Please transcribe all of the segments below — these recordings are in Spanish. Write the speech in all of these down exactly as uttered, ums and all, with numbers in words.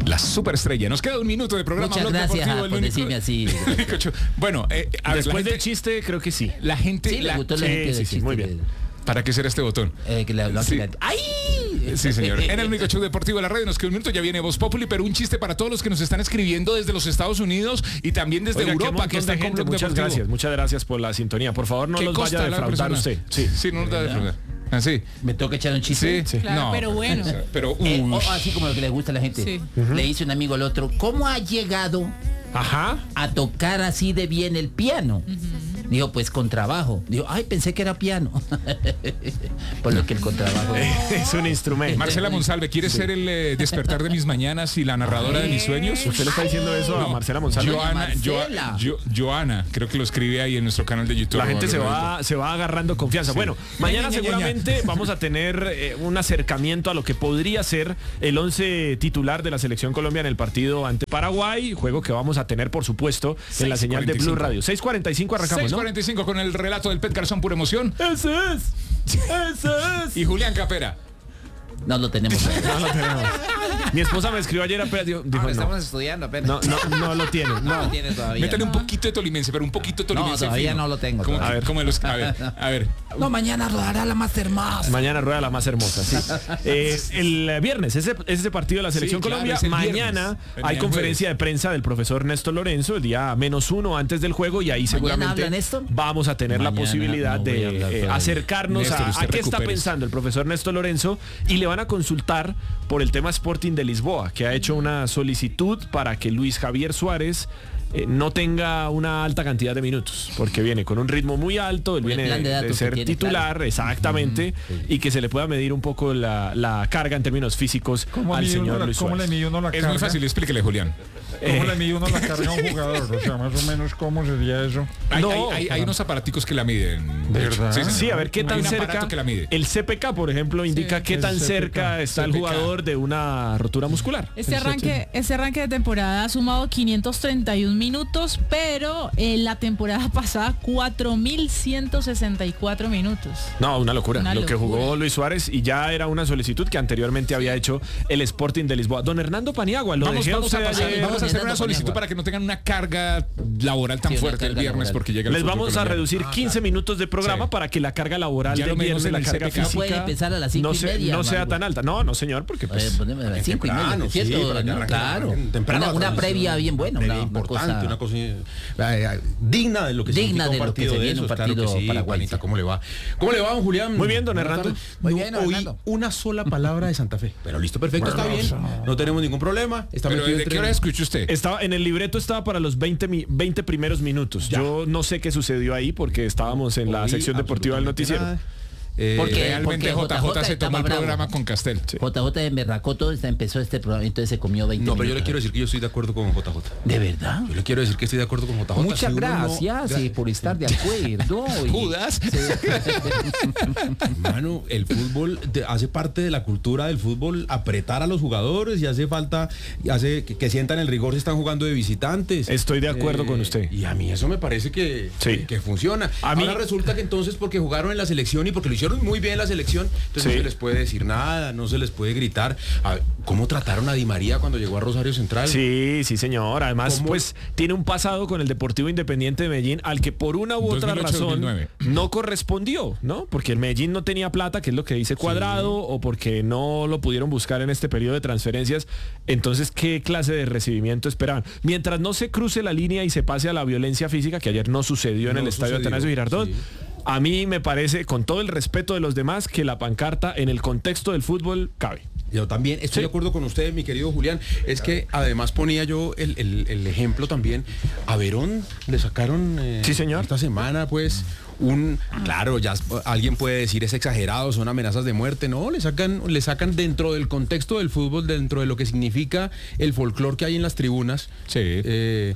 La superestrella. Nos queda un minuto de programa. Muchas Blog gracias Deportivo, ah, el por único- decirme así. Bueno, eh, a ver, Después la gente, del chiste, creo que sí. la gente, Sí, le la- gustó la sí, gente sí, del sí, chiste muy que- bien. ¿para qué será este botón? eh, que la- la- Sí. la- ¡Ay! Sí, señor. En el único show deportivo de la radio nos queda un minuto, ya viene Voz Populi, pero un chiste para todos los que nos están escribiendo desde los Estados Unidos y también desde Oiga, qué Europa, que montón están de con gente. Blog Muchas Deportivo. gracias, muchas gracias por la sintonía. Por favor, no ¿Qué los vaya costa a la defraudar persona? usted. Sí. Sí, no nos da defraudar. Así. Me tengo que echar un chiste. Sí, Claro, pero bueno. Pero, Eh, uy. o así como lo que le gusta a la gente. Sí. Le dice un amigo al otro, ¿cómo ha llegado Ajá. a tocar así de bien el piano? Dijo, pues con trabajo. Dijo, ay, pensé que era piano. Por lo que el contrabajo. Es un instrumento. Marcela Monsalve, ¿quieres ser el eh, despertar de mis mañanas y la narradora de mis sueños? ¿Usted le está diciendo eso a No, Marcela Monsalve? Joana, Jo- Marcela. Jo- Joana, creo que lo escribe ahí en nuestro canal de YouTube. La gente se va, se va agarrando confianza. Bueno, mañana Ña, Ña, Ña, Ña. seguramente vamos a tener eh, un acercamiento a lo que podría ser el once titular de la Selección Colombia en el partido ante Paraguay, juego que vamos a tener, por supuesto, en la señal de Blue Radio. seis cuarenta y cinco arrancamos, seis ¿no? cuarenta y cinco con el relato del Pet Garzón, pura emoción. Ese es. Ese es. Y Julián Capera. No lo tenemos. No lo tenemos. Mi esposa me escribió ayer, apenas dijo, dijo, Ahora no, estamos estudiando apenas. no, no, no lo tiene. No No. lo tienes todavía. Métale ¿no? un poquito de tolimense, pero un poquito de tolimense. todavía fino. no lo tengo, Como, todavía. a ver, como los, a ver, a ver. No, mañana rodará la Master Más. Mañana rueda la más hermosa, sí. Eh, el viernes, ese, ese partido de la Selección Sí, claro, Colombia. es el Mañana viernes. hay Mañana conferencia de prensa del profesor Néstor Lorenzo, el día menos uno antes del juego, y ahí seguramente habla Néstor? vamos a tener la Mañana posibilidad no voy a de hablar eh, todavía. acercarnos Néstor, a, usted a qué está recupérese. pensando el profesor Néstor Lorenzo, y le van a consultar por el tema Sporting de Lisboa, que ha hecho una solicitud para que Luis Javier Suárez eh, no tenga una alta cantidad de minutos, porque viene con un ritmo muy alto, él Por el viene plan de de, datos que ser tiene, titular, claro. exactamente, y que se le pueda medir un poco la, la carga en términos físicos ¿Cómo, al mide uno señor la- Luis cómo le Suárez. mide uno la Es carga? muy fácil, explíquele, Julián. ¿Cómo Eh. le mide uno la carga a un jugador? O sea, más o menos, ¿cómo sería eso? Hay, No, hay, hay, hay unos aparaticos que la miden. ¿De hecho. verdad? Sí, sí, Sí, a ver qué Hay tan un aparato cerca. que la mide. El C P K, por ejemplo, indica Sí. qué El tan C P K. cerca está el C P K. jugador de una rotura muscular. Este arranque, este arranque de temporada ha sumado quinientos treinta y un minutos, pero en la temporada pasada cuatro mil ciento sesenta y cuatro minutos. No, una locura. Una Lo que locura. jugó Luis Suárez, y ya era una solicitud que anteriormente había hecho el Sporting de Lisboa. Don Hernando Paniagua, lo Vamos, dejé vamos, a usted pasar- ayer. vamos a hacer una Hernando solicitud Paniagua. para que no tengan una carga laboral tan Sí, una fuerte el carga viernes laboral. porque llega el Les fútbol vamos a colombiano. reducir quince minutos de programa Sí. para que la carga laboral Ya del lo medimos viernes, en la el carga C P K. física, No puede empezar a las cinco no y se- media, no sea Mago. tan alta. No, no, señor, porque Eh, pues, poneme a las cinco y media, Temprano, ¿cierto? sí, para que ¿no? arranque Claro. temprano Una, la una transmisión. previa bien buena, Previa una, una importante, cosa- una cosa eh, eh, digna de lo que Digna significa de un lo que partido se de viene un esos, claro partido que sí, Paraguay, Juanita, sí. ¿cómo le va? ¿Cómo le va, don Julián? Muy bien, don Buenas Hernando. tardes. Muy No bien, oí Hernando. una sola palabra de Santa Fe, pero listo, perfecto, está bien, no tenemos ningún problema, está Pero metido ¿de entre- qué hora escucha usted? estaba en el libreto, estaba para los veinte, mi- veinte primeros minutos. Yo no sé qué sucedió ahí porque estábamos en la Oí sección deportiva del absolutamente noticiero. nada. Eh, Porque- Realmente porque J J se estaba tomó el bravo. programa con Castel. J J de Berracó todo este- empezó este programa, entonces se comió veinte no, pero yo le minutos. quiero decir que yo estoy de acuerdo con J J. ¿De verdad? Yo le quiero decir que estoy de acuerdo con J J. Muchas Si uno no- gracias Gra- eh, por estar de acuerdo. y- Judas. Hermano, el fútbol de- hace parte de la cultura del fútbol apretar a los jugadores y hace falta, y hace que, que sientan el rigor si están jugando de visitantes. Estoy de acuerdo con usted. Y a mí eso me parece que, Sí. que, que funciona. A mí- Ahora resulta que entonces porque jugaron en la selección y porque lo hicieron muy bien en la selección, entonces Sí. no se les puede decir nada, no se les puede gritar. A ver, ¿cómo trataron a Di María cuando llegó a Rosario Central? Sí, sí, señor. Además, ¿Cómo? pues tiene un pasado con el Deportivo Independiente de Medellín al que por una u otra dos mil ocho, razón dos mil nueve. no correspondió, ¿no? Porque el Medellín no tenía plata, que es lo que dice Cuadrado, o porque no lo pudieron buscar en este periodo de transferencias. Entonces, ¿qué clase de recibimiento esperaban? Mientras no se cruce la línea y se pase a la violencia física, que ayer no sucedió en No el estadio sucedió, Atanasio Girardot, sí. a mí me parece, con todo el respeto de los demás, que la pancarta en el contexto del fútbol cabe. Yo también estoy Sí. de acuerdo con usted, mi querido Julián. Es que además ponía yo el, el- el ejemplo también. A Verón le sacaron eh, Sí, señor. esta semana, pues, un. Claro, ya s- alguien puede decir es exagerado, son amenazas de muerte. No, le sacan, le sacan dentro del contexto del fútbol, dentro de lo que significa el folclore que hay en las tribunas. Sí. eh,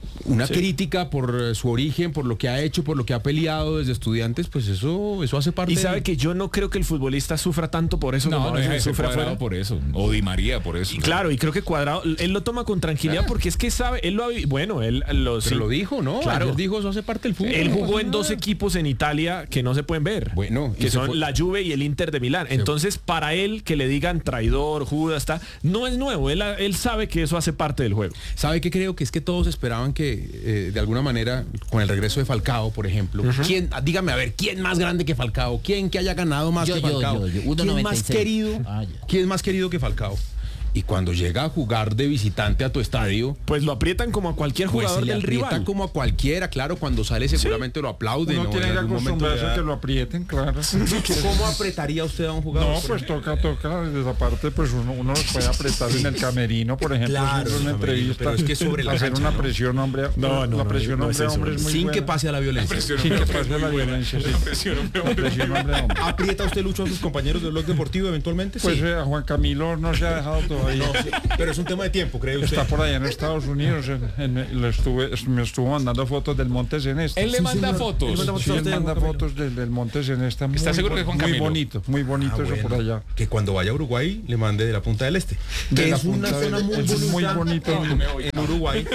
una Sí. crítica por eh, su origen, por lo que ha hecho, por lo que ha peleado desde Estudiantes, pues eso, eso hace parte Y de- sabe que yo no creo que el futbolista sufra tanto por eso No, como no a deja veces de ser sufre Cuadrado afuera. por eso. O Di María por eso. Y claro, y creo que Cuadrado, él lo toma con tranquilidad porque es que sabe, él lo ha vi- bueno, él lo, Pero sí. lo dijo, ¿no? Claro. Ayer dijo, eso hace parte del fútbol. Él no jugó pasa en dos nada. equipos en Italia que no se pueden ver. Bueno, y que se son fue- la Juve y el Inter de Milán. Entonces, para él que le digan traidor, Judas, está, no es nuevo. Él, él sabe que eso hace parte del juego. ¿Sabe qué creo? Que es que todos esperaban que, eh, de alguna manera, con el regreso de Falcao, por ejemplo, ¿quién, dígame, a ver, ¿quién más grande que Falcao? ¿Quién que haya ganado más Yo, que yo, Falcao? yo, yo, uno ¿Quién noventa y más seis. querido? Ah, ya. ¿Quién más querido que Falcao? Y cuando llega a jugar de visitante a tu estadio, Pues lo aprietan como a cualquier pues jugador se le del aprieta rival. como a cualquiera, claro, cuando sale seguramente lo aplauden. Uno ¿no? tiene En que algún momento acostumbrarse le a da- que lo aprieten, claro. ¿Cómo apretaría usted a un jugador? No, pues toca, toca. Desde esa parte, pues uno, uno los puede apretar en el camerino, por ejemplo, Claro, haciendo una en el camerino, entrevista. pero es que sobre la hacer cancha, una ¿no? presión, hombre. No, no, la no, presión no es hombre a eso. hombre es muy Sin buena. que pase a la violencia. Presión Sin que hombre, pase muy la buena. violencia, sí. La presión hombre, La presión hombre a hombre. ¿Aprieta usted, Lucho, a sus compañeros del blog deportivo eventualmente? Pues Sí. eh, a Juan Camilo no se ha dejado todavía. No, sí, pero es un tema de tiempo, ¿cree usted? Está por allá en Estados Unidos. En, en- le estuve, me estuvo mandando fotos del Monte Cenesta. Él le manda fotos. Él manda Sí, él manda fotos del, del Monte Cenesta. ¿Está Muy seguro que es Juan Muy Camilo? bonito, muy bonito Ah, eso bueno. por allá. Que cuando vaya a Uruguay le mande de la Punta del Este. De Que la es una Punta zona del- muy es bonita. muy bonito. En Uruguay,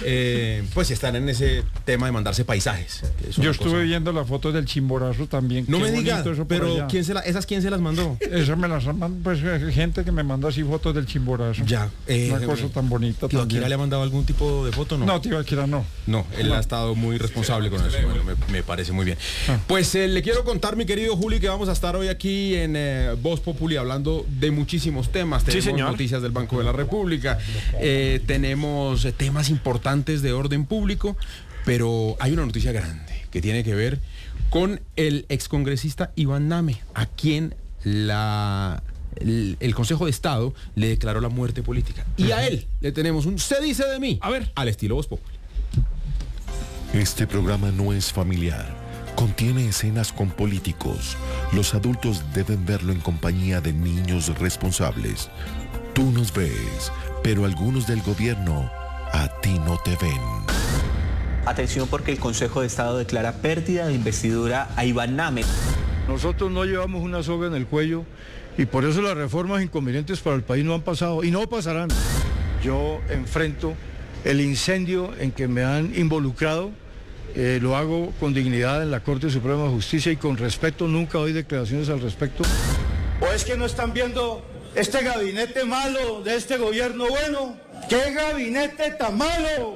eh, pues están en ese tema de mandarse paisajes. que es una Yo estuve cosa- viendo las fotos del Chimborazo también. No Qué me diga, bonito eso por pero allá. ¿quién se la, ¿esas quién se las mandó? Esas me las mandan, pues eh, gente que me manda así fotos del Chimborazo. Ya. eh, Una cosa tan bonita ¿Tibaquira también. le ha mandado algún tipo de foto? No. No, Tibaquira no. No, él ha estado muy responsable con eso. Bueno, me, me parece muy bien. Ah. Pues eh, le quiero contar, mi querido Juli, que vamos a estar hoy aquí en eh, Voz Populi hablando de muchísimos temas. Tenemos señor. noticias del Banco de la República, eh, tenemos eh, temas importantes de orden público, pero hay una noticia grande que tiene que ver con el excongresista Iván Name, a quien la... El, el Consejo de Estado le declaró la muerte política. Y a él le tenemos un se dice de mí. A ver. Al estilo Voz Populi. Este programa no es familiar. Contiene escenas con políticos. Los adultos deben verlo en compañía de niños responsables. Tú nos ves, pero algunos del gobierno a ti no te ven. Atención porque el Consejo de Estado declara pérdida de investidura a Iván Name. Nosotros no llevamos una soga en el cuello y por eso las reformas inconvenientes para el país no han pasado y no pasarán. Yo enfrento el incendio en que me han involucrado, eh, lo hago con dignidad en la Corte Suprema de Justicia y con respeto, nunca doy declaraciones al respecto. ¿O es que no están viendo este gabinete malo de este gobierno bueno? ¿Qué gabinete tan malo?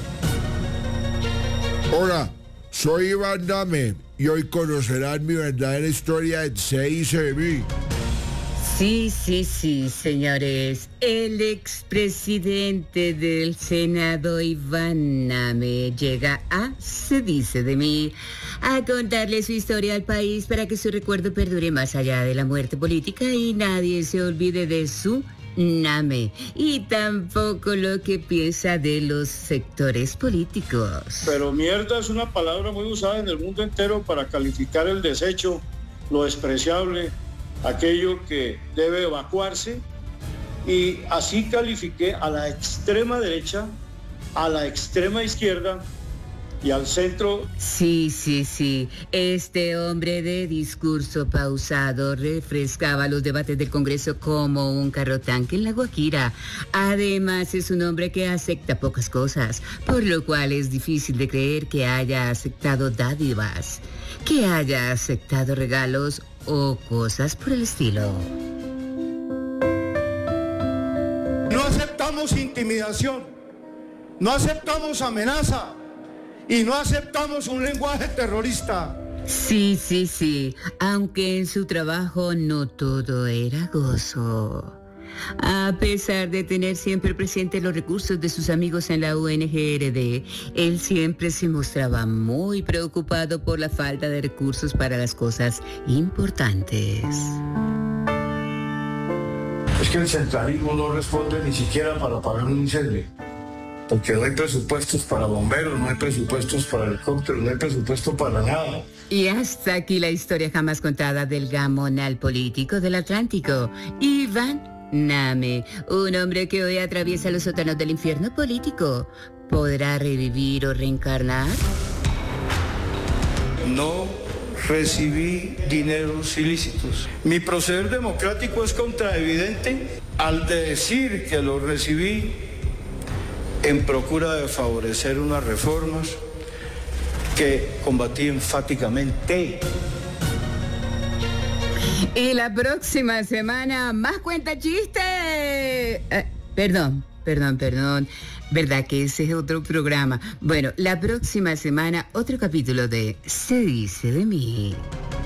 Hola, soy Iván Name y hoy conocerán mi verdadera historia en Se dice de mí. Sí, sí, sí, señores. El expresidente del Senado, Iván Name, llega a Se dice de mí a contarle su historia al país para que su recuerdo perdure más allá de la muerte política y nadie se olvide de su Name y tampoco lo que piensa de los sectores políticos. Pero mierda es una palabra muy usada en el mundo entero para calificar el desecho, lo despreciable, aquello que debe evacuarse, y así califiqué a la extrema derecha, a la extrema izquierda y al centro. Sí, sí, sí. Este hombre de discurso pausado refrescaba los debates del Congreso como un carro tanque en la Guajira. Además, es un hombre que acepta pocas cosas, por lo cual es difícil de creer que haya aceptado dádivas, que haya aceptado regalos o cosas por el estilo. No aceptamos intimidación, no aceptamos amenaza y no aceptamos un lenguaje terrorista. Sí, sí, sí, aunque en su trabajo no todo era gozo. A pesar de tener siempre presente los recursos de sus amigos en la U N G R D, él siempre se mostraba muy preocupado por la falta de recursos para las cosas importantes. Es que el centralismo no responde ni siquiera para apagar un incendio. Porque no hay presupuestos para bomberos, no hay presupuestos para helicópteros, no hay presupuesto para nada. Y hasta aquí la historia jamás contada del gamonal político del Atlántico, Iván Name, un hombre que hoy atraviesa los sótanos del infierno político, ¿Podrá revivir o reencarnar? No recibí dineros ilícitos. Mi proceder democrático es contraevidente al de decir que lo recibí en procura de favorecer unas reformas que combatí enfáticamente. Y la próxima semana, más cuenta chiste. Eh, perdón, perdón, perdón. ¿Verdad que ese es otro programa? Bueno, la próxima semana, otro capítulo de Se dice de mí.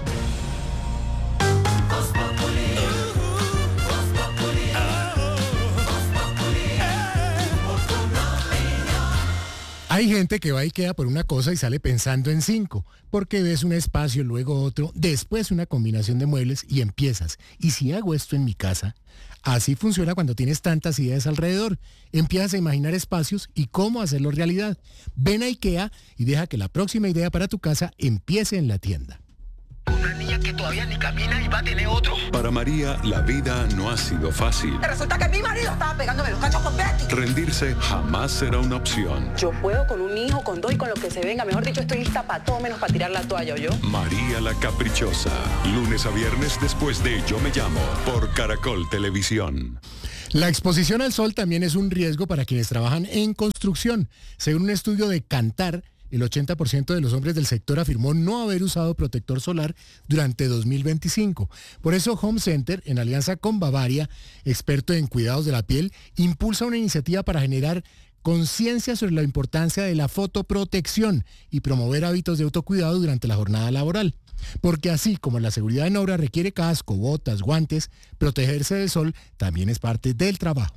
Hay gente que va y queda por una cosa y sale pensando en cinco, porque ves un espacio, luego otro, después una combinación de muebles y empiezas. ¿Y si hago esto en mi casa? Así funciona cuando tienes tantas ideas alrededor. Empiezas a imaginar espacios y cómo hacerlo realidad. Ven a IKEA y deja que la próxima idea para tu casa empiece en la tienda. Una niña que todavía ni camina y va a tener otro. Para María, la vida no ha sido fácil. Resulta que mi marido estaba pegándome los cachos con Betty. Rendirse jamás será una opción. Yo puedo con un hijo, con dos y con lo que se venga. Mejor dicho, estoy lista para todo menos para tirar la toalla, ¿o yo? María la Caprichosa. Lunes a viernes después de Yo Me Llamo. Por Caracol Televisión. La exposición al sol también es un riesgo para quienes trabajan en construcción. Según un estudio de Kantar, el ochenta por ciento de los hombres del sector afirmó no haber usado protector solar durante dos mil veinticinco. Por eso Home Center, en alianza con Bavaria, experto en cuidados de la piel, impulsa una iniciativa para generar conciencia sobre la importancia de la fotoprotección y promover hábitos de autocuidado durante la jornada laboral. Porque así como la seguridad en obra requiere casco, botas, guantes, protegerse del sol también es parte del trabajo.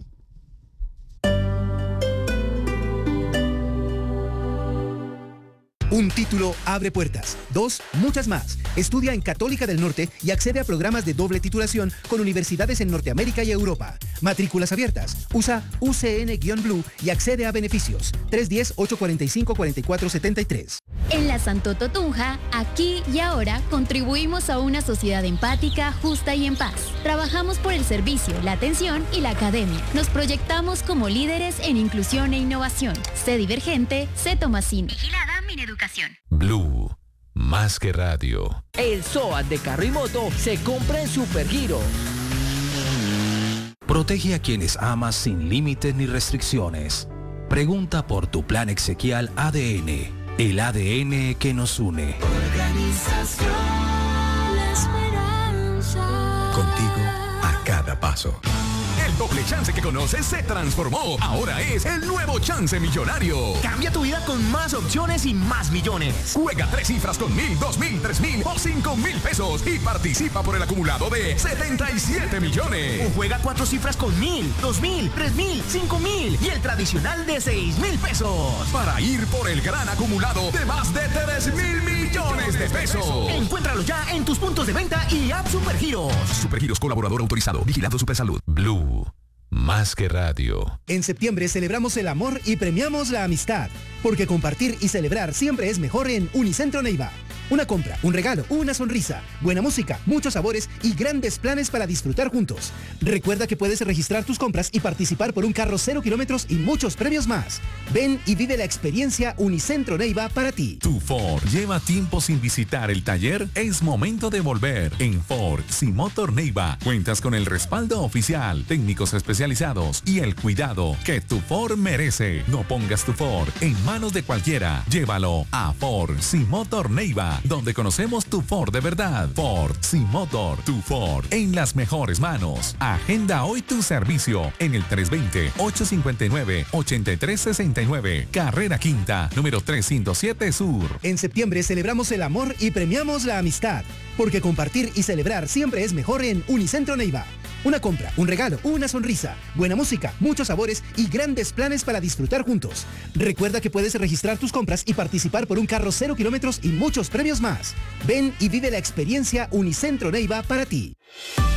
Un título abre puertas. Dos, muchas más. Estudia en Católica del Norte y accede a programas de doble titulación con universidades en Norteamérica y Europa. Matrículas abiertas. Usa U C N-Blue y accede a beneficios. tres uno cero, ocho cuatro cinco, cuatro cuatro siete tres. En la Santo Totunja, aquí y ahora, contribuimos a una sociedad empática, justa y en paz. Trabajamos por el servicio, la atención y la academia. Nos proyectamos como líderes en inclusión e innovación. Sé divergente, sé Tomasino. Vigilada Mineducación. Blue, más que radio. El SOAT de carro y moto se compra en Supergiro. Protege a quienes amas sin límites ni restricciones. Pregunta por tu plan exequial A D N, el A D N que nos une. Organización La Esperanza. Contigo a cada paso. El doble chance que conoces se transformó. Ahora es el nuevo chance millonario. Cambia tu vida con más opciones y más millones. Juega tres cifras con mil, dos mil, tres mil o cinco mil pesos y participa por el acumulado de setenta y siete millones. O juega cuatro cifras con mil, dos mil, tres mil, cinco mil y el tradicional de seis mil pesos. Para ir por el gran acumulado de más de tres mil millones de pesos. Encuéntralo ya en tus puntos de venta y app Supergiros. Supergiros, colaborador autorizado, vigilado Supersalud. Blue, más que radio. En septiembre celebramos el amor y premiamos la amistad, porque compartir y celebrar siempre es mejor en Unicentro Neiva. Una compra, un regalo, una sonrisa, buena música, muchos sabores y grandes planes para disfrutar juntos. Recuerda que puedes registrar tus compras y participar por un carro cero kilómetros y muchos premios más. Ven y vive la experiencia Unicentro Neiva para ti. Tu Ford lleva tiempo sin visitar el taller. Es momento de volver. En Ford Simotor Neiva cuentas con el respaldo oficial, técnicos especializados y el cuidado que tu Ford merece. No pongas tu Ford en manos de cualquiera. Llévalo a Ford Simotor Neiva, donde conocemos tu Ford de verdad. Ford Simotor, tu Ford en las mejores manos. Agenda hoy tu servicio en el tres dos cero, ocho cinco nueve, ocho tres seis nueve, Carrera Quinta, número trescientos siete Sur. En septiembre celebramos el amor y premiamos la amistad, porque compartir y celebrar siempre es mejor en Unicentro Neiva. Una compra, un regalo, una sonrisa, buena música, muchos sabores y grandes planes para disfrutar juntos. Recuerda que puedes registrar tus compras y participar por un carro cero kilómetros y muchos premios más. Ven y vive la experiencia Unicentro Neiva para ti.